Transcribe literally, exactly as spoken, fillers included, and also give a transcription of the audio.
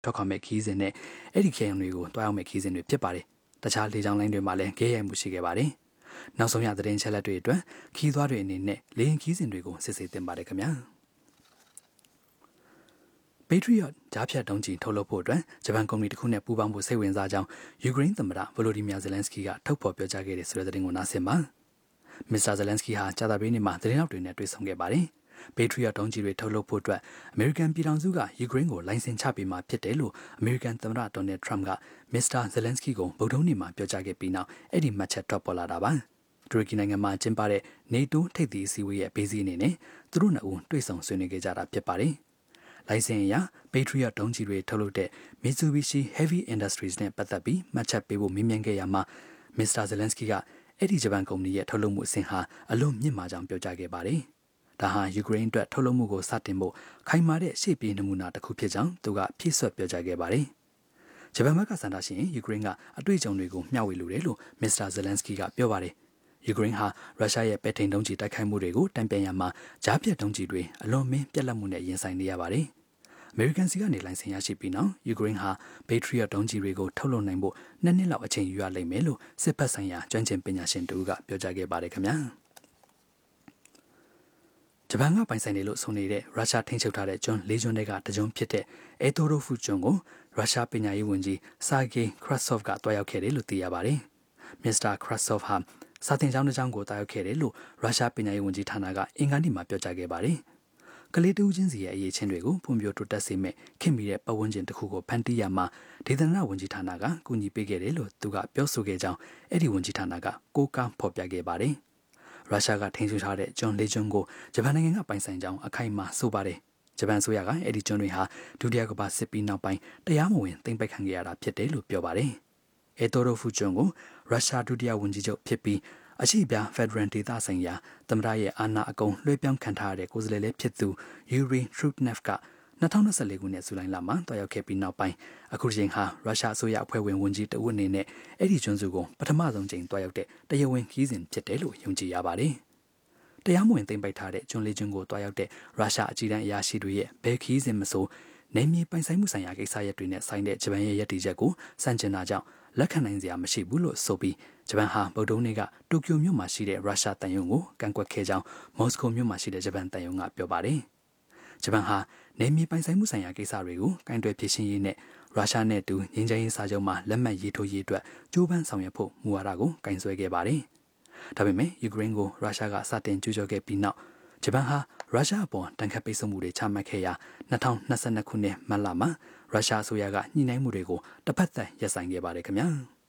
ထွက်ခွာမဲ့ခီးစဉ်နဲ့အဲ့ဒီခရိုင်တွေကိုတွားရောက်မဲ့ခီးစဉ်တွေဖြစ်ပါတယ်တခြားလေကြောင်းလိုင်းတွေမှာလည်းခဲရိုက်မှုရှိခဲ့ပါတယ်နောက်ဆုံးရသတင်းချက်လက်တွေအတွက်ခီးသွားတွေအနေနဲ့လေရင်ခီးစဉ်တွေကိုစစ်ဆေးသင့်ပါတယ်ခင်ဗျာPatriot ဂျားဖြတ်ဒုံးကျည်ထုတ်လုပ်ဖို့အတွက်ဂျပန်ကုမ္ပဏီတစ်ခုနဲ့ပူးပေါင်းဖို့စိတ်ဝင်စားကြောင်းယူကရိန်းသမ္မတဗလိုဒီမီယာဇယ်လန်စကီကထုတ်ဖော်ပြောကြားခဲ့တဲ့ဆိုတဲ့သတင်းကိုနားဆင်ပါမစ္စတာဇယ်လန်စကီဟာကြာသပတေးနေ့မှာသတင်းထောက်တွေနဲ့တွေ့ဆုံခဲ့ပါတယ်။ Patriot ဒုံးကျည်တွေထုတ်လုပ်ဖို့အတွက်အမေရိကန်ပြည်ထောင်စုကယူကရိန်းကိုလိုင်စင်ချပေးမှာဖြစ်တယ်လို့အမေရိကန်သမ္မတဒေါ်နယ်ထရမ့်ကမစ္စတာဇယ်လန်စကီကိုဗုဒ္ဓနေ့မှာပြောကြားခဲ့ပြီးနောက်အဲ့ဒီမှတ်ချက်ထွက်ပေါ်လာတာပါ။တူရကီနိုင်ငံမှာကျင်းပတဲ့ NATO ထိပ်သီးအစည်းအဝေးရဲ့ဘေးစီးအနေနဲ့သူတို့နှစ်ဦးတွေ့ဆုံဆွေးနွေးခဲ့ကြတာဖြစ်ပါတယ်။လိုင်စင်အရ Patriot ဒုံးကျည်တွေထုတ်လုပ်တဲ့ Mitsubishi Heavy Industries နဲ့ပတ်သက်ပြီးမှတ်ချက်ပေးဖို့မေးမြန်းခဲ့ရမှာမစ္စတာဇယ်လန်စကီကအဲ့ဒီဂျပန်ကုမ္ပဏီရဲ့ထုတ်လုပ်မှုအဆင့်ဟာအလွန်မြင့်မားကြောင်းပြောကြားခဲ့ပါတယ်။ဒါဟာယူကရိန်းအတွက်ထုတ်လုပ်မှုကိုစတင်ဖို့ခိုင်မာတဲ့ရှေ့ပြေးနမူနာတစ်ခုဖြစ်ကြောင်းသူကဖြည့်ဆွတ်ပြောကြားခဲ့ပါတယ်။ဂျပန်ဘက်ကစံတာရှင်ယူကရိန်းကအတွေ့အကြုံတွေကိုမျှဝေလိုတယ်လို့မစ္စတာဇယ်လန်စကီကပြောပါတယ်။ယူကရိန်းဟာရုရှားရဲ့ပဲ့ထိန်ဒုံးကျည်တိုက်ခိုက်မှုတွေကိုတံပြန်ရမှာဂျားပြတ်ဒုံးကျည်တွေအလွန်မင်းပြက်လက်မှုနဲ့ရင်ဆိုင်နေရပါတယ်။အမေရိကန်စီကနေလိုင်စင်ရရှိပြီးနောက်ယူကရိန်းဟာ Patriot ဒုံးကျည်တွေကိုထုတ်လုပ်နိုင်ဖို့နှစ်နှစ်လောက်အချိန်ယူရလိမ့်မယ်လို့စစ်ဘက်ဆိုင်ရာကျွမ်းကျင်ပညာရှင်တို့ကပြောကြားခဲ့ပါတယ်ခင်ဗျာဂျပန်ကပိုင်ဆိုင်တယ်လို့ဆိုနေတဲ့ရုရှားထိန်းချုပ်ထားတဲ့ကျွန်းလေးကျွန်းတွေကတကျွန်းဖြစ်တဲ့အဲတိုရိုဖူကျွန်းကိုရုရှားပညာရေးဝန်ကြီးဆာဂေးခရက်ဆော့ဖ်ကတွားရောက်ခဲ့တယ်လို့သိရပါတယ်မစ္စတာခရက်ဆော့ဖ်ဟာစာတင်ကျောင်းတစ်ကျောင်းကိုတွားရောက်ခဲ့တယ်လို့ရုရှားပညာရေးဝန်ကြီးဌာနကအင်္ဂါနေ့မှာပြောကြားခဲ့ပါတယ်ကလေးတူးချင်းစီရဲ့အရေးချင်းတွေကိုဖွံ့ဖြိုးတိုးတက်စေမဲ့ခင်မီတဲ့ပတ်ဝန်းကျင်တစ်ခုကိုဖန်တီးရမှာဒေသနာဝန်ကြီးဌာနကကူညီပေးခဲ့တယ်လို့သူကပြောဆိုခဲ့ကြောင်းအဲ့ဒီဝန်ကြီးဌာနကကိုးကားဖော်ပြခဲ့ပါတယ်။ရုရှားကထိန်းချုပ်ထားတဲ့ကျွန်းလေးကျွန်းကိုဂျပန်နိုင်ငံကပိုင်ဆိုင်ကြောင်းအခိုင်အမာဆိုပါတယ်။ဂျပန်အစိုးရကအဲ့ဒီကျွန်းတွေဟာဒုတိယကမ္ဘာစစ်ပြီးနောက်ပိုင်းတရားမဝင်သိမ်းပိုက်ခံခဲ့ရတာဖြစ်တယ်လို့ပြောပါတယ်။အဲတိုရိုဖူကျွန်းကိုရုရှားဒုတိယဝန်ကြီးချုပ်ဖြစ်ပြီးအရှိပြဖက်ဒရယ်ဒေသဆိုင်ရာသမ္မတရဲ့အာဏာအကုန်လွှဲပြောင်းခံထားရတဲ့ကိုယ်စားလှယ်လေးဖြစ်သူယူရီထရူနက်ဖ်က၂၀၂၄ခုနှစ်ဇူလိုင်လမှာတွားရောက်ခဲ့ပြီးနောက်ပိုင်းအခုချိန်ဟာရုရှားအစိုးရအဖွဲ့ဝင်ဝန်ကြီးတဦးအနေနဲ့အဲ့ဒီကျွန်းစုကိုပထမဆုံးချိန်တွားရောက်တဲ့တရားဝင်ခီးစဉ်ဖြစ်တယ်လို့ယုံကြည်ရပါတယ်။တရားမဝင်သိမ်းပိုက်ထားတဲ့ကျွန်းလေးကျွန်းကိုတွားရောက်တဲ့ရုရှားအကြီးတန်းအရာရှိတွေရဲ့ဘယ်ခီးစဉ်မဆိုနေမြေပိုင်ဆိုင်မှုဆိုင်ရာကိစ္စရပ်တွေနဲ့ဆိုင်တဲ့ဂျပန်ရဲ့ရည်တည်ချက်ကိုစန့်ကျင်တာကြောင့်လက်ခံနိုင်စရာမရှိဘူးလို့ဆိုပြီးဂျပန်ဟာဗုဒ္ဓနေ့ကတိုကျိုမြို့မှာရှိတဲ့ရုရှားတန်ယုံကိုကန့်ကွက်ခဲ့ကြောင်းမော်စကိုမြို့မှာရှိတဲ့ဂျပန်တန်ယုံကပြောပါတယ်။ဂျပန်ဟာနေမြေပိုင်ဆိုင်မှုဆိုင်ရာကိစ္စတွေကိုကင်တွယ်ဖြေရှင်းရေးနဲ့ရုရှားနဲ့တူငြိမ်းချမ်းရေးစာချုပ်မှာလက်မှတ်ရေးထိုးရေးအတွက်ကြိုးပမ်းဆောင်ရွက်ဖို့မူဝါဒကိုကင်ဆယ်ခဲ့ပါတယ်။ဒါပေမဲ့ယူကရိန်းကိုရုရှားကစတင်ကျူးကျော်ခဲ့ပြီးနောက်ဂျပန်ဟာရုရှားအပေါ်တန်ခတ်ပိတ်ဆို့မှုတွေချမှတ်ခဲ့ရာ၂၀၂၂ခုနှစ်မတ်လမှာရုရှားအစိုးရကညှိနှိုင်းမှုတွေကိုတစ်ဖက်သက်ရပ်ဆိုင်းခဲ့ပါတယ်ခင်ဗျာ။